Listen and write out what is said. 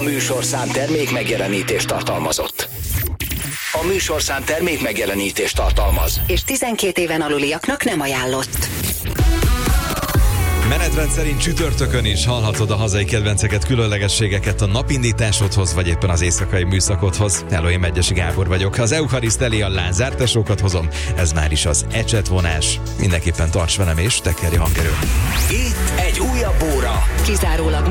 A műsorszám termék megjelenítést tartalmazott. A műsorszám termék megjelenítést tartalmaz. És 12 éven aluliaknak nem ajánlott. Menetrend szerint csütörtökön is hallhatod a hazai kedvenceket, különlegességeket a napindításodhoz, vagy éppen az éjszakai műszakodhoz. Hello, én Megyesi Gábor vagyok. Az Euchariszt elé a Lázár tesókat hozom, ez már is az ecsetvonás. Mindenképpen tarts velem és tekerj hangerő. Itt egy újabb óra. Kizárólag